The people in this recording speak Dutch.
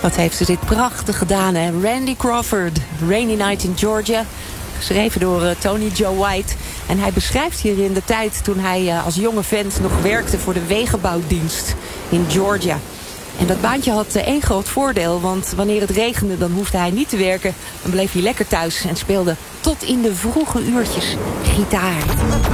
Wat heeft ze dit prachtig gedaan, hè? Randy Crawford, Rainy Night in Georgia. Geschreven door Tony Joe White. En hij beschrijft hierin de tijd toen hij als jonge vent nog werkte voor de wegenbouwdienst in Georgia. En dat baantje had één groot voordeel, want wanneer het regende dan hoefde hij niet te werken. Dan bleef hij lekker thuis en speelde tot in de vroege uurtjes gitaar.